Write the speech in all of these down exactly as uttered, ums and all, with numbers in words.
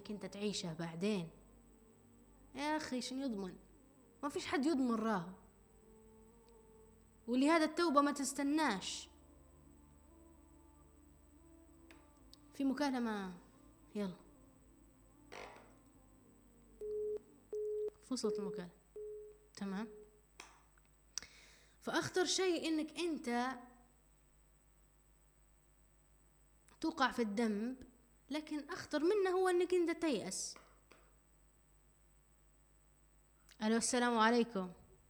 انك انت تعيشه بعدين. يا اخي شنو يضمن؟ ما فيش حد يضمن راه. ولهذا التوبة ما تستناش. في مكالمة، يلا فصلت المكالمة. تمام. فأخطر شيء إنك أنت توقع في الذنب، لكن أخطر منه هو إنك أنت تيأس. ألو، السلام عليكم.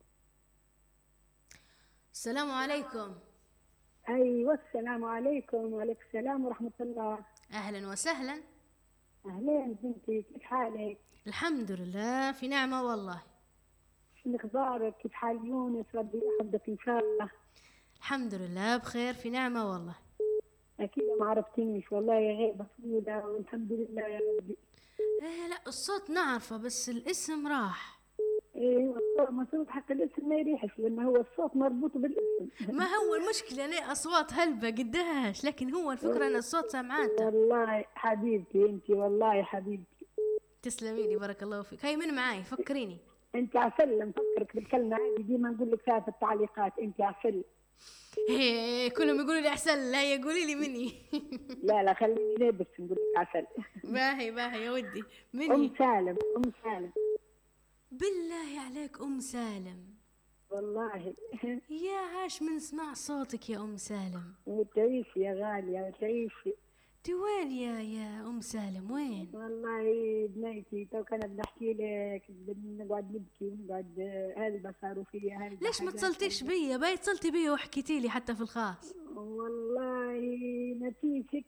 السلام عليكم. أيوة السلام عليكم. وعليكم السلام ورحمة الله. أهلا وسهلا. أهلين بنتي، كيف حالك؟ الحمد لله في نعمة والله. شو أخبارك؟ كيف حال يونس؟ ربي يحفظك إن شاء الله. الحمد لله بخير في نعمة والله. أكيد ما عرفتنيش والله يا غيبة طويلة، والحمد لله يا ربي. إيه لا الصوت نعرفه بس الاسم راح. إيه الصوت مصروف حتى الاسم ما يريحش، لأنه هو الصوت مربوط بالاسم. ما هو المشكلة أنا أصوات هلبة قداش، لكن هو الفكرة أن الصوت سمعاته. والله حبيبتي أنت، والله حبيبتي. تسلمي لي بارك الله فيك. هاي من معاي فكريني. أنت عسل، مفكرك بالكلمة هذه ديما نقول لك فيها في التعليقات، أنت عسل. هي كلهم يقولوا لي أحسن، لا هي قولي لي مني. لا لا خليني لابس نقول لك عسل. باهي باهي يا ودي مني. أم سالم، أم سالم. بالله عليك أم سالم. والله. يا عاش من سمع صوتك يا أم سالم. وتعيشي يا غالية وتعيشي. انت وين يا يا أم سالم وين؟ والله بنيتي تو كان بنحكي لك نقعد نبكي ونقعد هلبة صاروا فيا هلبة. ليش ما اتصلتيش بيا؟ باي اتصلتي بيا وحكيتي لي حتى في الخاص. والله نتيجة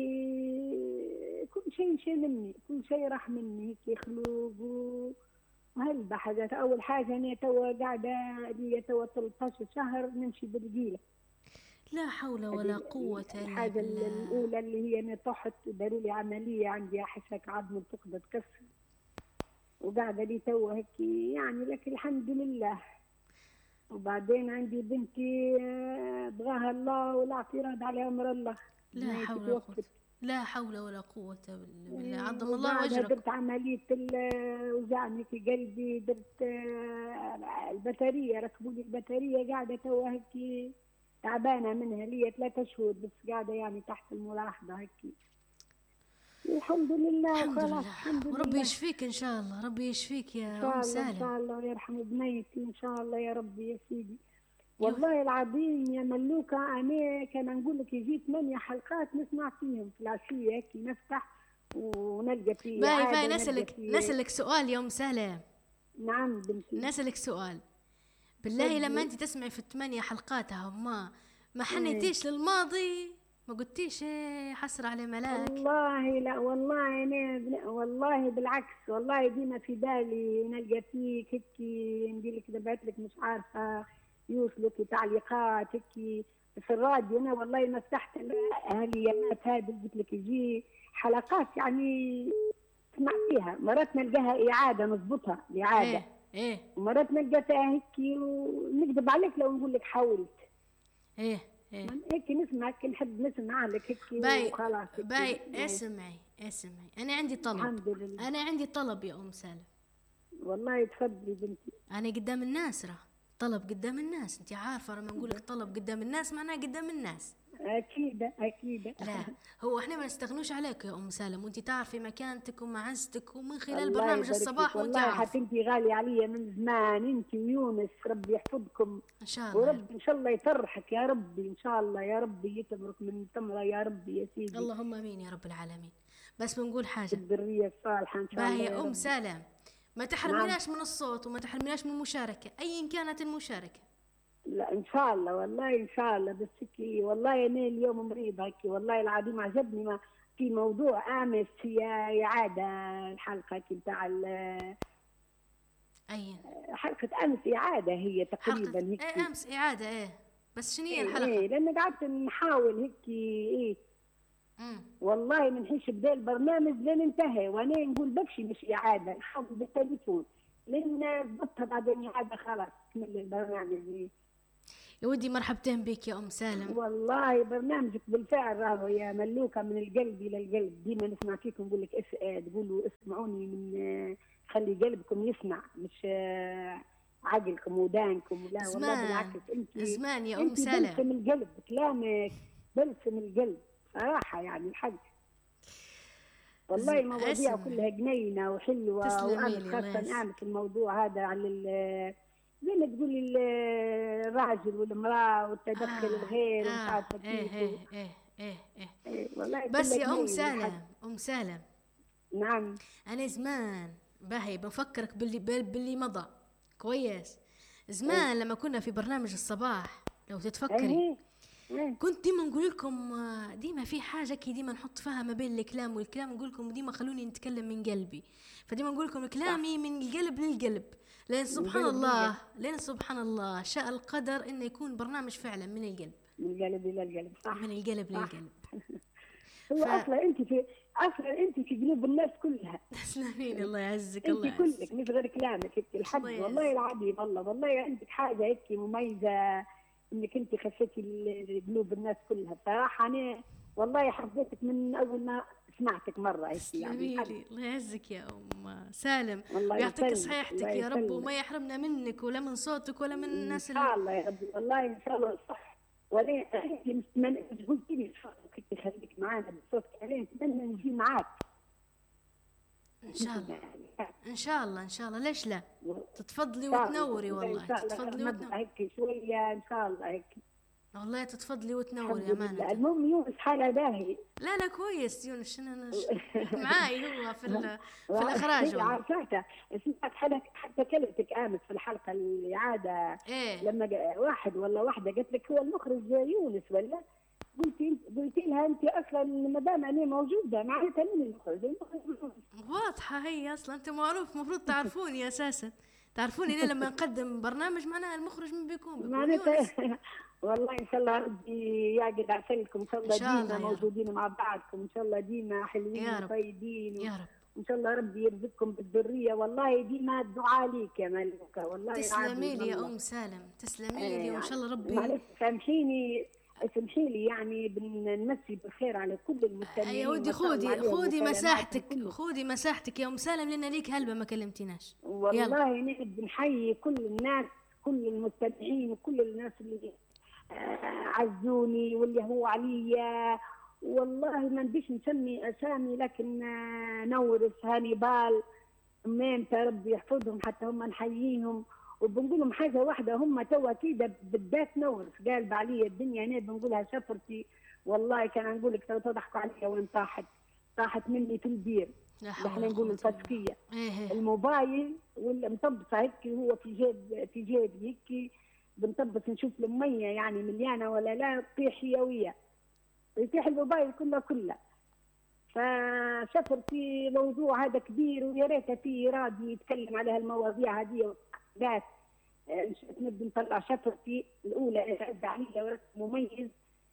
كل شيء شيء مني، كل شيء راح مني هيك خلوق وهلبة حاجات. أول حاجة أنا توا قاعدة لي توا ثلاثة عشر شهر نمشي بالقيلة. لا حول ولا قوة إلا بالله. الحاجة الأولى اللي هي أنا طحت، داروا لي عملية، عندي أحسك عظم الفقدة تكسر، وقاعدة لي توا هيك يعني، لك الحمد لله. وبعدين عندي بنتي بغاها الله والاعتراض على أمر الله. لا حول ولا قوة، لا حول ولا قوة بالله. عظم الله وأجرك. درت عملية وجعني في قلبي، درت البطارية، ركبوا لي البطارية، قاعدة توا هيك تعبانة منها لي ثلاثة شهور بس، قاعدة يعني تحت الملاحظة هيك. الحمد لله. الحمد وخلاص لله. الحمد لله. وربي يشفيك إن شاء الله، ربي يشفيك يا أم سالم. إن شاء الله ويرحم بنيتي إن شاء الله يا ربي يا سيدي. والله العظيم يا ملوكة، أنا كان نقول لك يجي ثمانية حلقات نسمع فيهم في العشية هيك، نفتح ونلقى فيه. باي باي نسألك نسألك سؤال يا أم سالم. نعم بنتي. نسألك سؤال بالله، فدي. لما أنت تسمعي في الثمانية حلقاتها ما ما حنيتيش ايه؟ للماضي ما قلتيش حسر على ملاك؟ والله لا والله أنا والله بالعكس، والله ديما في بالي نلقى فيك هيك ندير لك دبعت لك مش عارفة يوصلك تعليقات هيك في الراديو. أنا والله ما فتحت هاليامات هذه، قلت لك يجي حلقات يعني اسمع فيها، مرات نلقاها إعادة نضبطها لإعادة. إيه إيه. ومرات نلقاها هيك ونكذب عليك لو نقول لك حاولت. إيه إيه. هيك نسمعك، نحب نسمع لك هيك وخلاص. باي اسمعي اسمعي، أنا عندي طلب. الحمد لله. أنا عندي طلب يا أم سالم. والله تفضلي بنتي. أنا قدام الناس راه طلب قدام الناس، أنت عارفة لما نقول لك طلب قدام الناس معناه قدام الناس. أكيد أكيد. لا هو إحنا ما نستغنوش عليك يا أم سالم، وأنت تعرفي مكانتك ومعزتك، ومن خلال برنامج الصباح وأنت عارفة. والله حتى أنت غالية عليا من زمان، أنت ويونس، ربي يحفظكم إن شاء الله. ورب إن شاء الله يفرحك يا ربي، إن شاء الله يا ربي يتبرك من تمرة يا ربي يا سيدي. اللهم آمين يا رب العالمين. بس بنقول حاجة بالذرية الصالحة إن شاء الله. باهي أم سالم، ما تحرمناش من الصوت وما تحرمناش من المشاركة أيا كانت المشاركة. لا إن شاء الله والله إن شاء الله. بس هيك والله أنا اليوم مريضة هيك، والله العظيم عجبني ما في موضوع أمس هي إعادة الحلقة بتاع أي حلقة أمس إعادة هي تقريبا هيك. إيه أمس إعادة إيه، بس شنو هي الحلقة؟ إيه لأن قعدت نحاول هيك إيه مم. والله منحيش بدا البرنامج لين انتهى، وأنا نقول بكشي مش إعادة، نحاول بالتليفون لأن ضبطها بعدين إعادة خلاص كمل البرنامج. يا ودي مرحبتين بك يا ام سالم. والله برنامجك بالفعل راهو يا ملوكة، من القلب إلى القلب. ديما نسمع فيكم نقول لك اس... آه، تقولوا اسمعوني من آه، خلي قلبكم يسمع، مش آه، عقلكم ودانكم. لا والله زمان بالعكس، انت زمان يا ام انت سالم. بلسم القلب، كلامك بلسم القلب صراحة يعني الحق. ز... والله المواضيع اسمع، كلها جنينة وحلوة، تسلمي وأنا لي الله خاصة يس. أعمل في الموضوع هذا على ال- زي ما تقولي ال- الراجل والمرأة والتدخل اه الغير ومش اه عارفة ايه كيف و... ايه ايه ايه ايه. إيه والله بس كلها يا ام جنين الحق. سالم، ام سالم، نعم. انا زمان باهي بفكرك باللي بال- باللي مضى كويس. إيه زمان لما كنا في برنامج الصباح لو تتفكري، إيه إيه كنت ديما نقول لكم آه، ديما في حاجه كي ديما نحط فيها ما بين الكلام والكلام، نقول لكم ديما خلوني نتكلم من قلبي. فديما نقول لكم صح. كلامي من القلب للقلب. لين من سبحان قلب الله، للقلب، لين سبحان الله شاء القدر انه يكون برنامج فعلا من القلب. من القلب إلى القلب. من صح القلب صح. للقلب. هو ف أصلا أنت في أصلا أنت في قلوب الناس كلها. تسلمين الله يعزك انت الله كلك يعزك. مش غير كلامك، انت الحق الله والله يعزك. العظيم. والله والله عندك حاجه هيك مميزه، انك انت خشيتي ال- قلوب الناس كلها. بصراحه انا والله حبيتك من اول ما سمعتك مره هيك يعني تسلمي الحق. لي الله يعزك يا ام سالم. الله ويعطيك يسلمك الله صحيحتك يا رب، يسلمك. وما يحرمنا منك ولا من صوتك ولا من ان الناس ال... شاء الله يا ربي، والله ان شاء الله صح. ولا انت مش قلت لي كنت خليك معانا بصوتك، انا نتمنى نجي معاك ان شاء الله يعني. ان شاء الله ان شاء الله، ليش لا. تتفضلي ان شاء الله وتنوري والله، ان والله، شاء الله تتفضلي نبدا وتنوري. هيك شويه ان شاء الله هيك. والله تتفضلي وتنوري الحمد لله. امانه. المهم يونس حالة باهي. لا لا كويس يونس، شنو أنا ش- معاي هو في ال... في هي الاخراج والله. عارفاته، سمعت حلقة حتى كلمتك آمس في الحلقة الإعادة، ايه لما جا- واحد ولا واحدة قالت لك هو المخرج يونس ولا؟ قلتي قلتي لها أنت أصلا ما دام أنا موجودة معناتها مين المخرج؟ المخرج يونس. واضحه هي اصلا، انت معروف المفروض تعرفوني اساسا. تعرفوني ليه لما نقدم برنامج معناها المخرج من بيكون بيكون يونس. معناتها والله ان شاء الله ربي يعقد عسلكم، ان شاء ان الله شاء الله ديما يا رب، موجودين مع بعضكم، ان شاء الله ديما حلوين يا رب وطيبين، يا رب. وان شاء الله ربي يرزقكم بالذريه. والله ديما الدعاء ليك يا ملكه، والله تسلمي العظيم لي يا والله. ام سالم، تسلمي لي، آه وان شاء الله ربي. معلش سامحيني، اسمحي لي يعني بنمسي بالخير على كل المستمعين. يا ودي وما شاء الله خودي عليهم خودي وكلماتهم مساحتك، كلهم. خودي مساحتك يا ام سالم، لان ليك هلبة ما كلمتيناش. يلا والله نحب نحيي كل الناس، كل المستمعين وكل الناس اللي آه، عزوني واللي هو عليا. والله ما نديش نسمي اسامي، لكن آه، نورس هانيبال ميمتى ربي يحفظهم حتى هم نحييهم. وبنقول لهم حاجه واحده، هم توا كده بالذات نورس قال علي الدنيا هنا بنقولها شفرتي. والله كان نقول لك تو تضحكوا عليا وين طاحت، طاحت مني في البير. لا حول احنا ولا نقول قوة إلا بالله. الفسقيه. ايه ايه الموبايل ولا مطبسه هيك هو في جيب في جيبي هيك، بنطبس نشوف المية يعني مليانه ولا لا، تطيح هي، يطيح الموبايل كله كله. فشفر في موضوع هذا كبير، ويا ريت في رادي يتكلم على هالمواضيع هذه ذات. مشيت نبي نطلع شفرتي الاولى رد عليها ورد مميز.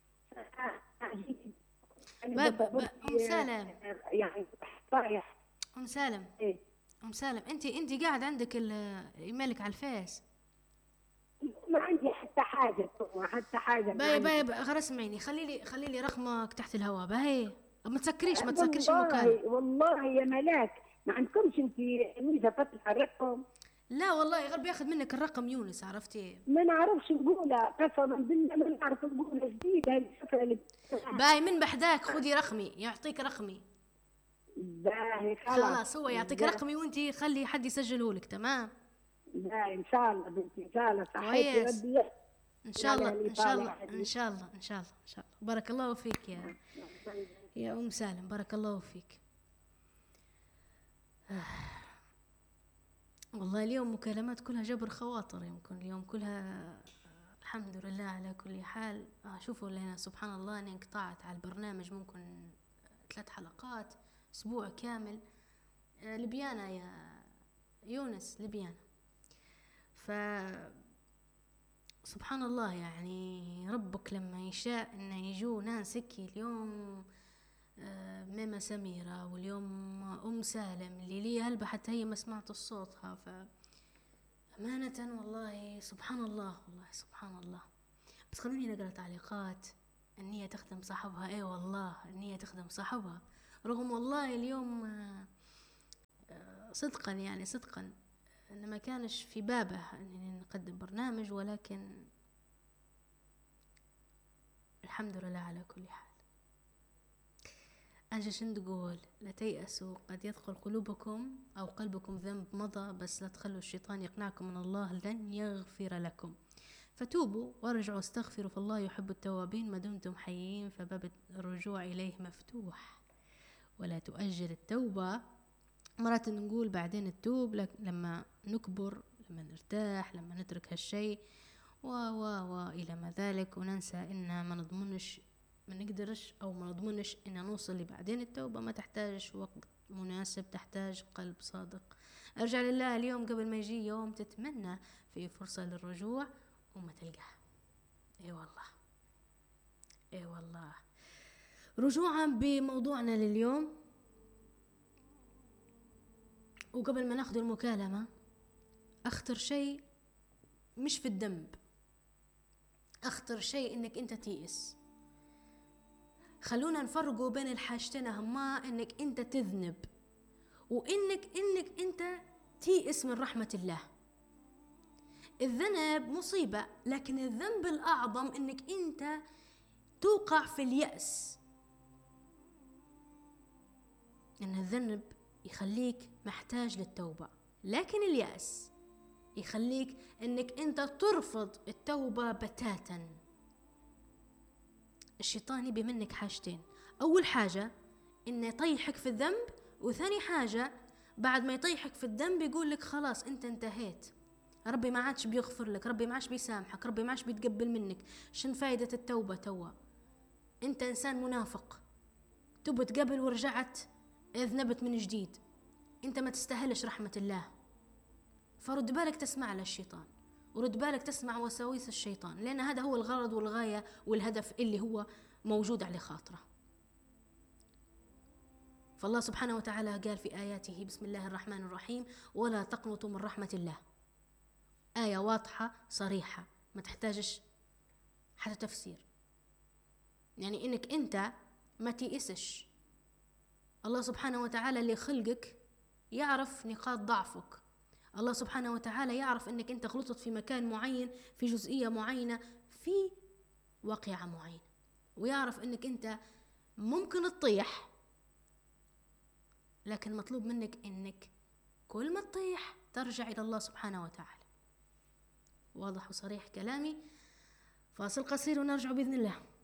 ب- ب- ام سالم، يعني طايح. ام سالم، ايه ام سالم، انت انت قاعد عندك ال- ايميلك على الفيس. ما عندي حتى حاجه، حتى حاجه ما باي عندي. باي باي، غير اسمعيني، خلي لي خلي لي رقمك تحت الهواء باي. ما تسكريش ما تسكريش المكالمة. والله والله يا ملاك ما عندكمش انت ميزه فتح الرقم؟ لا والله غير بياخذ منك الرقم يونس، عرفتي. ما نعرفش نقولها قسما بالله، ما نعرف نقولها جديده هذه الشفره اللي باي من بحداك خذي رقمي، يعطيك رقمي. باهي خلاص. خلاص هو يعطيك باهي. رقمي وانتي خلي حد يسجله لك، تمام. باهي ان شاء الله بنتي، ان شاء الله صحيتي كويس. ربي. ان شاء الله اللي ان شاء طالع الله هذه. ان شاء الله ان شاء الله ان شاء الله. بارك الله فيك يا يا ام سالم، بارك الله فيك. والله اليوم مكالمات كلها جبر خواطر، يمكن اليوم كلها الحمد لله على كل حال. آه شوفوا لنا سبحان الله اني انقطعت على البرنامج ممكن ثلاث حلقات اسبوع كامل. آه لبيانة يا يونس، لبيانة. ف سبحان الله يعني ربك لما يشاء انه يجوا ناس هيك. اليوم آه ميمة سميرة، واليوم ام سالم اللي لي هلبة حتى هي ما سمعت صوتها. ف أمانة والله سبحان الله، والله سبحان الله. بس خلوني نقرأ تعليقات. النية تخدم صاحبها. ايه والله النية تخدم صاحبها، رغم والله اليوم صدقا يعني صدقا أن ما كانش في بابه أنني نقدم برنامج، ولكن الحمد لله على كل حال. أنجا شن تقول؟ لا تيأسوا، قد يدخل قلوبكم أو قلبكم ذنب مضى، بس لا تخلوا الشيطان يقنعكم من الله لن يغفر لكم، فتوبوا وارجعوا استغفروا، فالله يحب التوابين ما دمتم حيين، فباب الرجوع إليه مفتوح، ولا تؤجل التوبة. مرات نقول بعدين التوب لما نكبر، لما نرتاح، لما نترك هالشيء و و و إلى ما ذلك، وننسى إن ما نضمنش ما نقدرش أو ما نضمنش إن نوصل لبعدين التوبة. ما تحتاج وقت مناسب، تحتاج قلب صادق. أرجع لله اليوم قبل ما يجي يوم تتمنى في فرصة للرجوع وما تلقاه. اي والله اي والله. رجوعا بموضوعنا لليوم، وقبل ما ناخذ المكالمة، أخطر شيء مش في الذنب، أخطر شيء إنك أنت تيئس. خلونا نفرقوا بين الحاجتين هما، إنك أنت تذنب وإنك إنك أنت تيئس من رحمة الله. الذنب مصيبة، لكن الذنب الأعظم إنك أنت توقع في اليأس. إن الذنب يخليك محتاج للتوبة، لكن اليأس يخليك إنك أنت ترفض التوبة بتاتا. الشيطان يبي منك حاجتين، أول حاجة إنه يطيحك في الذنب، وثاني حاجة بعد ما يطيحك في الذنب يقول لك خلاص أنت انتهيت، ربي ما عادش بيغفر لك، ربي ما عادش بيسامحك، ربي ما عادش بيتقبل منك، شن فايدة التوبة توا؟ أنت إنسان منافق، تبت قبل ورجعت اذنبت من جديد، أنت ما تستاهلش رحمة الله. فرد بالك تسمع للشيطان، ورد بالك تسمع وساويس الشيطان، لأن هذا هو الغرض والغاية والهدف اللي هو موجود على خاطره. فالله سبحانه وتعالى قال في آياته: بسم الله الرحمن الرحيم، ولا تقنطوا من رحمة الله. آية واضحة صريحة ما تحتاجش حتى تفسير، يعني إنك أنت ما تيأسش. الله سبحانه وتعالى اللي خلقك يعرف نقاط ضعفك، الله سبحانه وتعالى يعرف إنك أنت غلطت في مكان معين، في جزئية معينة، في واقعة معينة، ويعرف إنك أنت ممكن تطيح، لكن مطلوب منك إنك كل ما تطيح ترجع إلى الله سبحانه وتعالى. واضح وصريح كلامي؟ فاصل قصير ونرجع بإذن الله.